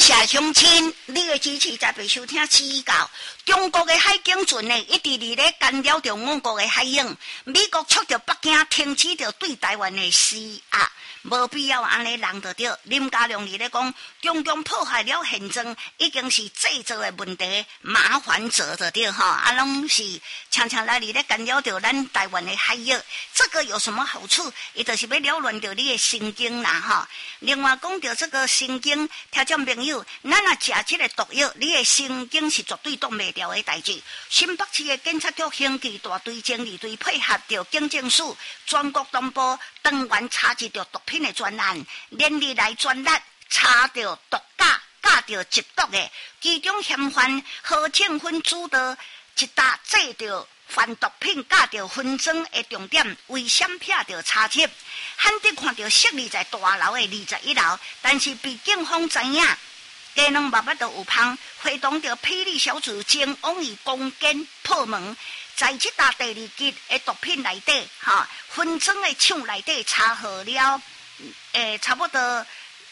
谢乡亲，你的支持才被收听指教。中国的海警船呢，一直伫咧干扰着我国的海洋。美国促着北京停止着对台湾的施压，无必要安尼人着着。林佳龙伫咧讲，中共破坏了现状，已经是制造的问题，麻烦者着着哈，拢是常常来伫咧干扰着咱台湾的海洋。这个有什么好处？伊就是要扰乱着你的神经啦哈。另外讲到这个神经，听众朋友，咱若食这个毒药，你的神经是绝对挡袂掉的代志。新北市的警察局兴起大队警力队，配合着警政署全国同步当员查缉着毒品的专案，连日来专力查着毒驾、驾着缉毒的，其中嫌犯何庆芬主导一打制着贩毒品、驾着分赃的重点为闪避着查缉，罕得看到设立在大楼的21楼，但是被警方知影。家人爸爸都有芳，会动着霹雳小组前往以攻坚破门，在这搭第2级的毒品内底，分赃的厂内底查获了，差不多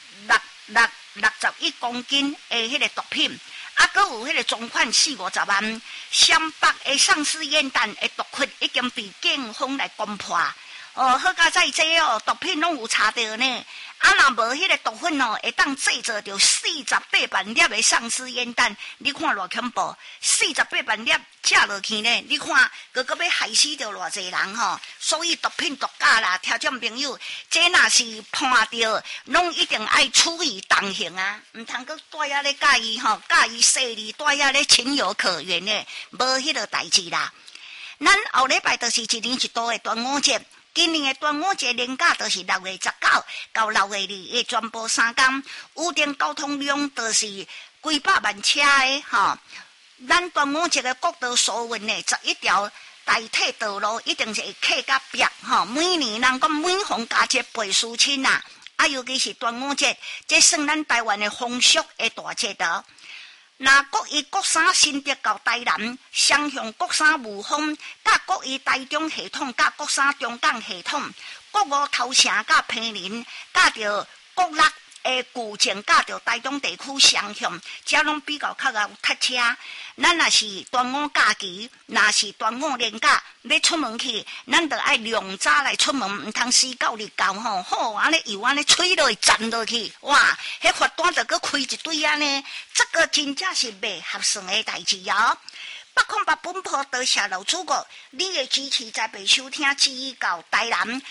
61公斤的迄个毒品，还有迄个总款40-50万，湘北的丧尸烟弹的毒窟已经被警方来攻破。好佳在这毒品拢有查到呢。若无迄个毒粉会当制造着48万粒的丧尸烟弹，你看偌恐怖！48万粒吃落去呢，你看，佮要害死着偌济人吼。所以毒品毒驾啦，听众朋友，这若是判着，拢一定爱处以重刑啊！唔通佮带遐咧介意吼，介意势利，带遐咧情有可原的，无迄个代志啦。咱后礼拜就是一年一度的端午节。今年的端午节连假就是6月19到6月2的全部3天，预定交通量就是几百万车的哈。咱端午节的国道所运的11条大体道路一定是会客甲壁哈。每年人讲每逢佳节倍思亲啊，尤其是端午节，这算咱台湾的风俗的大节哦。那国一国三新竹到台南，双向国三雾峰，甲国一台中系统，甲国三中港系统，国五头城甲坪林，甲着国六的旧城，甲着台中地区双向，这拢比较较有塞车。咱若是端午假期，若是端午连假，要出门去，咱就爱量早来出门，唔通时到日到吼，好安尼油安尼吹落去站落去，哇，迄罚单就搁开一堆安尼，这个真正是袂合算的代志哦。808本坡多谢老祖国，你的支持才被收听指到台南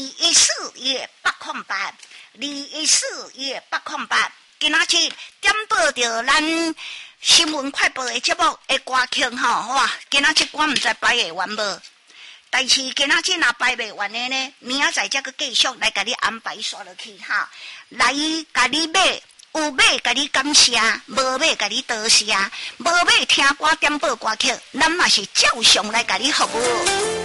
214-808，214-808，今仔日点播着咱新闻快报的节目的歌曲吼，哇！今仔日我唔知摆会完无，但是今仔日若摆袂完的呢，明仔载才个继续来甲你安排刷落去哈，来甲你买。有买甲你感谢，无买甲你多谢，无买听歌点播歌曲，咱嘛是照常来甲你服务。